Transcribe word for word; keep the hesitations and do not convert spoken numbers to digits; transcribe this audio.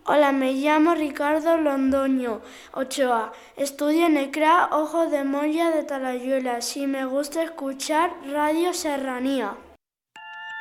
Hola, me llamo Ricardo Londoño Ochoa. Estudio en el C R A Ojo de Molla de Talayuela. Sí, me gusta escuchar Radio Serranía.